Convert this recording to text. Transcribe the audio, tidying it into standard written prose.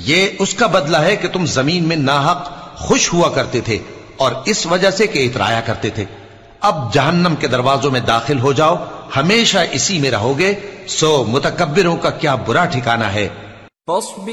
ये उसका बदला है कि तुम जमीन में नाहक खुश हुआ करते थे और इस वजह से कि इतराया करते थे। अब जहन्नम के दरवाजों में दाखिल हो जाओ, हमेशा इसी में रहोगे। सो मुतकब्बिरों का क्या बुरा ठिकाना है।